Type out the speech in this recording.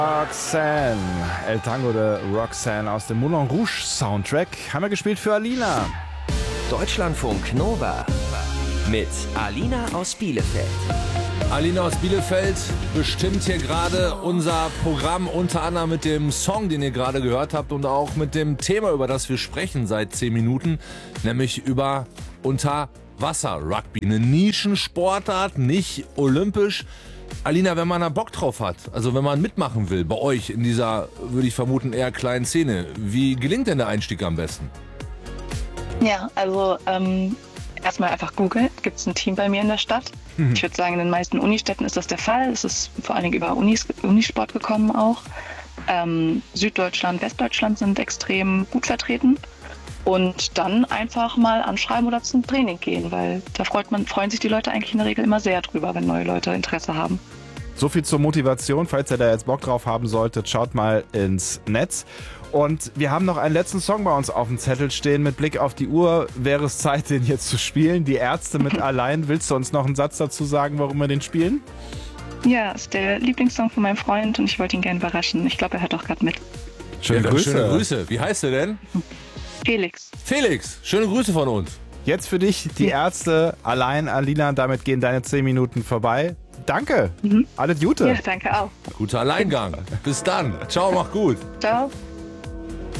Roxanne, El Tango de Roxanne aus dem Moulin Rouge Soundtrack, haben wir gespielt für Alina. Deutschlandfunk Nova mit Alina aus Bielefeld. Alina aus Bielefeld bestimmt hier gerade unser Programm, unter anderem mit dem Song, den ihr gerade gehört habt und auch mit dem Thema, über das wir sprechen seit 10 Minuten, nämlich über Unterwasser-Rugby. Eine Nischensportart, nicht olympisch. Alina, wenn man da Bock drauf hat, also wenn man mitmachen will bei euch in dieser, würde ich vermuten, eher kleinen Szene, wie gelingt denn der Einstieg am besten? Ja, also erstmal einfach googeln. Gibt es ein Team bei mir in der Stadt? Ich würde sagen, in den meisten Unistädten ist das der Fall. Es ist vor allen Dingen über Unisport gekommen auch. Süddeutschland, Westdeutschland sind extrem gut vertreten. Und dann einfach mal anschreiben oder zum Training gehen, weil da freuen sich die Leute eigentlich in der Regel immer sehr drüber, wenn neue Leute Interesse haben. So viel zur Motivation. Falls ihr da jetzt Bock drauf haben solltet, schaut mal ins Netz. Und wir haben noch einen letzten Song bei uns auf dem Zettel stehen. Mit Blick auf die Uhr wäre es Zeit, den jetzt zu spielen. Die Ärzte mit Allein. Willst du uns noch einen Satz dazu sagen, warum wir den spielen? Ja, ist der Lieblingssong von meinem Freund und ich wollte ihn gerne überraschen. Ich glaube, er hört auch gerade mit. Schöne Grüße. Schöne Grüße. Wie heißt er denn? Felix. Felix, schöne Grüße von uns. Jetzt für dich die Ärzte Allein, Alina. Damit gehen deine 10 Minuten vorbei. Danke. Alles Gute. Ja, danke auch. Guter Alleingang. Bis dann. Ciao, mach gut. Ciao.